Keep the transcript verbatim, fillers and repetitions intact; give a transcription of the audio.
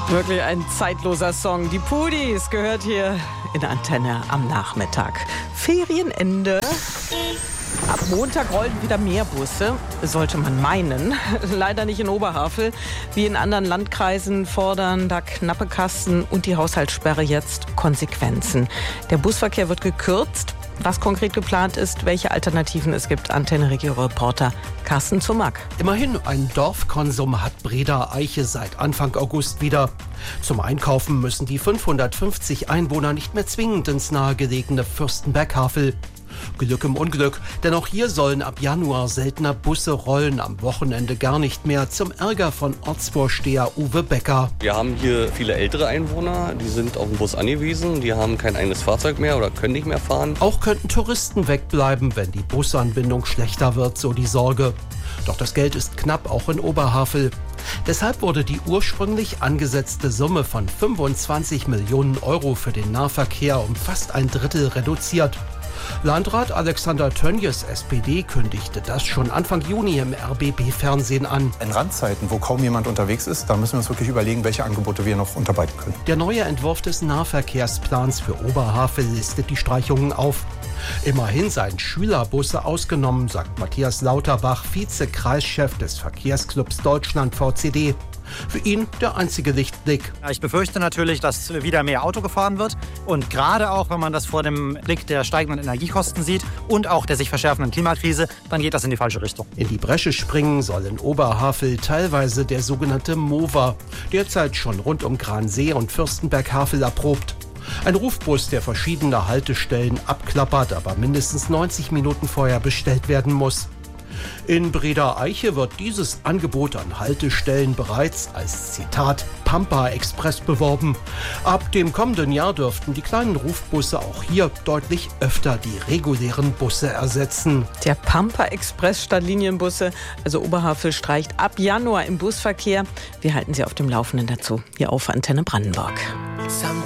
Wirklich ein zeitloser Song. Die Pudis gehört hier in der Antenne am Nachmittag. Ferienende. Ab Montag rollen wieder mehr Busse, sollte man meinen. Leider nicht in Oberhavel. Wie in anderen Landkreisen fordern da knappe Kassen und die Haushaltssperre jetzt Konsequenzen. Der Busverkehr wird gekürzt. Was konkret geplant ist, welche Alternativen es gibt, Antenne-Regio-Reporter Carsten Zumack. Immerhin ein Dorfkonsum hat Breda-Eiche seit Anfang August wieder. Zum Einkaufen müssen die fünfhundertfünfzig Einwohner nicht mehr zwingend ins nahegelegene Fürstenberg-Havel. Glück im Unglück, denn auch hier sollen ab Januar seltener Busse rollen, am Wochenende gar nicht mehr, zum Ärger von Ortsvorsteher Uwe Becker. Wir haben hier viele ältere Einwohner, die sind auf den Bus angewiesen, die haben kein eigenes Fahrzeug mehr oder können nicht mehr fahren. Auch könnten Touristen wegbleiben, wenn die Busanbindung schlechter wird, so die Sorge. Doch das Geld ist knapp, auch in Oberhavel. Deshalb wurde die ursprünglich angesetzte Summe von fünfundzwanzig Millionen Euro für den Nahverkehr um fast ein Drittel reduziert. Landrat Alexander Tönjes, S P D, kündigte das schon Anfang Juni im R B B-Fernsehen an. In Randzeiten, wo kaum jemand unterwegs ist, da müssen wir uns wirklich überlegen, welche Angebote wir noch unterbreiten können. Der neue Entwurf des Nahverkehrsplans für Oberhavel listet die Streichungen auf. Immerhin seien Schülerbusse ausgenommen, sagt Matthias Lauterbach, Vize-Kreischef des Verkehrsclubs Deutschland V C D. Für ihn der einzige Lichtblick. Ich befürchte natürlich, dass wieder mehr Auto gefahren wird. Und gerade auch, wenn man das vor dem Blick der steigenden Energiekosten sieht und auch der sich verschärfenden Klimakrise, dann geht das in die falsche Richtung. In die Bresche springen soll in Oberhavel teilweise der sogenannte Mover, derzeit schon rund um Gransee und Fürstenberg-Havel erprobt. Ein Rufbus, der verschiedene Haltestellen abklappert, aber mindestens neunzig Minuten vorher bestellt werden muss. In Breda-Eiche wird dieses Angebot an Haltestellen bereits als, Zitat, Pampa-Express beworben. Ab dem kommenden Jahr dürften die kleinen Rufbusse auch hier deutlich öfter die regulären Busse ersetzen. Der Pampa-Express statt Linienbusse, also Oberhavel streicht ab Januar im Busverkehr. Wir halten Sie auf dem Laufenden dazu, hier auf Antenne Brandenburg.